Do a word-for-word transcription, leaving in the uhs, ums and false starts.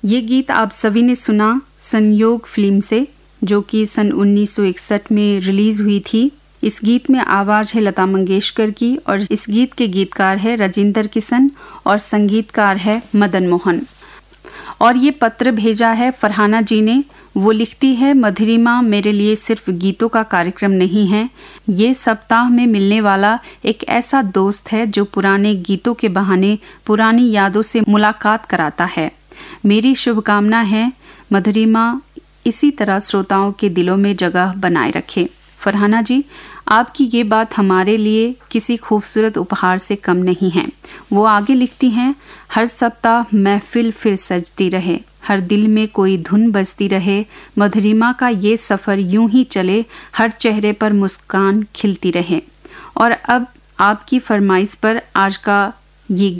ये गीत आप सभी ने सुना संयोग फिल्म से, जो कि सन उन्नीस सौ इकसठ में रिलीज हुई थी। इस गीत में आवाज है लता मंगेशकर की और इस गीत के गीतकार है राजेंद्र किशन और संगीतकार है मदन मोहन। और ये पत्र भेजा है फरहाना जी ने। वो लिखती है, मधुरिमा मेरे लिए सिर्फ गीतों का कार्यक्रम नहीं है, ये सप्ताह में मिलने वाला एक ऐसा दोस्त है जो पुराने गीतों के बहाने पुरानी यादों से मुलाकात कराता है। मेरी शुभकामना है मधुरिमा इसी तरह श्रोताओं के दिलों में जगह बनाए रखे। फरहाना जी, आपकी ये बात हमारे लिए किसी खूबसूरत उपहार से कम नहीं है। वो आगे लिखती हैं, हर सप्ताह महफिल फिर सजती रहे, हर दिल में कोई धुन बजती रहे, मधुरिमा का ये सफ़र यूं ही चले, हर चेहरे पर मुस्कान खिलती रहे। और अब आपकी फरमाइश पर आज का ये